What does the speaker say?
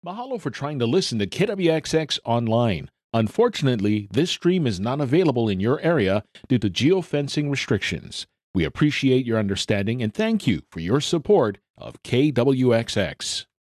Mahalo for trying to listen to KWXX online. Unfortunately, this stream is not available in your area due to geofencing restrictions. We appreciate your understanding and thank you for your support of KWXX.